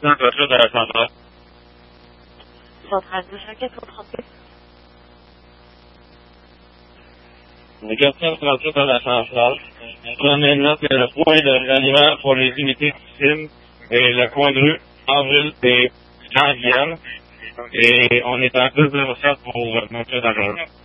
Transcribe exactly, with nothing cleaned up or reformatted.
cent voiture de la centrale. Centrale de Jacques, quatre cent trente-huit. Les quatre cent trente-huit de la centrale. Prenez note que le point de l'animal pour les unités difficiles et le coin de rue Avril et Jean-Vienne. Et on est en plus de recherche pour euh, M. Dangereux.